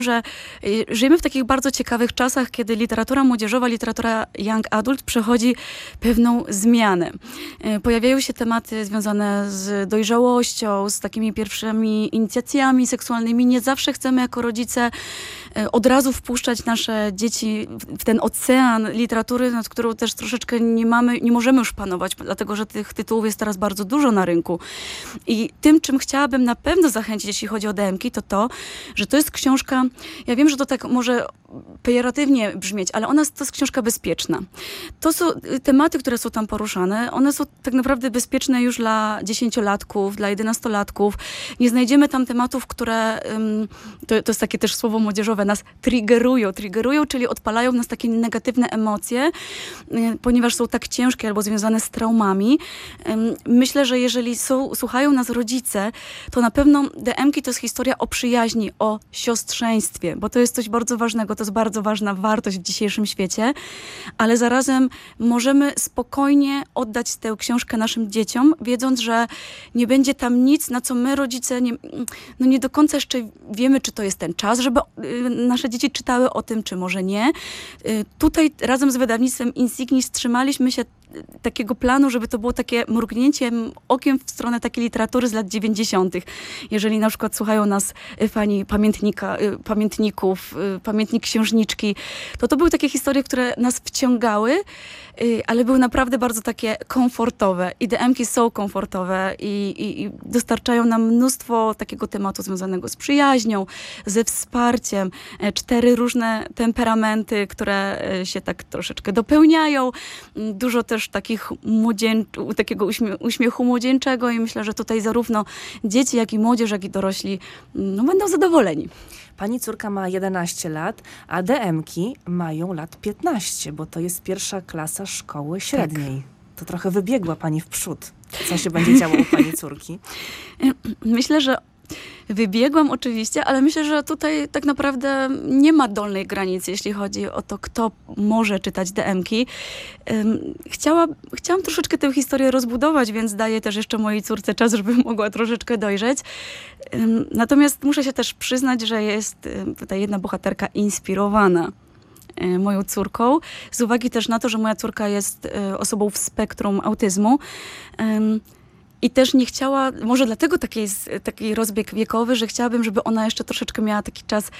że żyjemy w takich bardzo ciekawych czasach, kiedy literatura młodzieżowa, literatura young adult przechodzi pewną zmianę. Pojawiają się tematy związane z dojrzałością, z takimi pierwszymi inicjacjami seksualnymi. Nie zawsze chcemy jako rodzice od razu wpuszczać nasze dzieci w ten ocean literatury, nad którą też troszeczkę nie możemy już panować, dlatego że tych tytułów jest teraz bardzo dużo na rynku. I tym, czym chciałabym na pewno zachęcić, jeśli chodzi o DM-ki, to, że to jest książka, ja wiem, że to tak może pejoratywnie brzmieć, ale to jest książka bezpieczna. To są tematy, które są tam poruszane, one są tak naprawdę bezpieczne już dla 10-latków, dla 11-latków. Nie znajdziemy tam tematów, które, to jest takie też słowo młodzieżowe, nas triggerują, czyli odpalają w nas takie negatywne emocje, ponieważ są tak ciężkie albo związane z traumami. Myślę, że jeżeli słuchają nas rodzice, to na pewno DM-ki to jest historia o przyjaźni, o siostrzeństwie, bo to jest coś bardzo ważnego, to jest bardzo ważna wartość w dzisiejszym świecie, ale zarazem możemy spokojnie oddać tę książkę naszym dzieciom, wiedząc, że nie będzie tam nic, na co my rodzice nie do końca jeszcze wiemy, czy to jest ten czas, żeby nasze dzieci czytały o tym, czy może nie. Tutaj razem z wydawnictwem Insignis wstrzymaliśmy się takiego planu, żeby to było takie mrugnięciem okiem w stronę takiej literatury z lat 90. Jeżeli na przykład słuchają nas fani pamiętników, pamiętnik księżniczki, to były takie historie, które nas wciągały, ale były naprawdę bardzo takie komfortowe. I DM-ki są komfortowe i dostarczają nam mnóstwo takiego tematu związanego z przyjaźnią, ze wsparciem. 4 różne temperamenty, które się tak troszeczkę dopełniają. Dużo też takiego uśmiechu młodzieńczego i myślę, że tutaj zarówno dzieci, jak i młodzież, jak i dorośli będą zadowoleni. Pani córka ma 11 lat, a DM-ki mają lat 15, bo to jest 1. klasa szkoły średniej. Tak. To trochę wybiegła pani w przód. Co się będzie działo u pani córki? Myślę, że wybiegłam oczywiście, ale myślę, że tutaj tak naprawdę nie ma dolnej granicy, jeśli chodzi o to, kto może czytać DM-ki. Chciałam troszeczkę tę historię rozbudować, więc daję też jeszcze mojej córce czas, żeby mogła troszeczkę dojrzeć. Natomiast muszę się też przyznać, że jest tutaj jedna bohaterka inspirowana moją córką, z uwagi też na to, że moja córka jest osobą w spektrum autyzmu. I też nie chciała, może dlatego taki rozbieg wiekowy, że chciałabym, żeby ona jeszcze troszeczkę miała taki czas,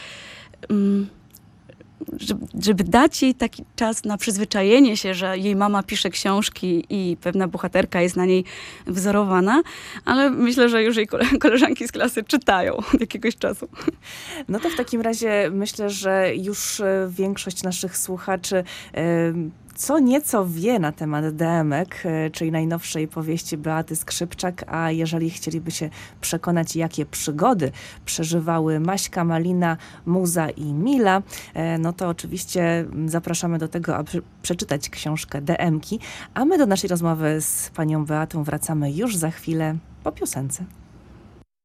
żeby dać jej taki czas na przyzwyczajenie się, że jej mama pisze książki i pewna bohaterka jest na niej wzorowana, ale myślę, że już jej koleżanki z klasy czytają od jakiegoś czasu. No to w takim razie myślę, że już większość naszych słuchaczy co nieco wie na temat DM-ek, czyli najnowszej powieści Beaty Skrzypczak, a jeżeli chcieliby się przekonać, jakie przygody przeżywały Maśka, Malina, Muza i Mila, no to oczywiście zapraszamy do tego, aby przeczytać książkę DM-ki, a my do naszej rozmowy z panią Beatą wracamy już za chwilę po piosence.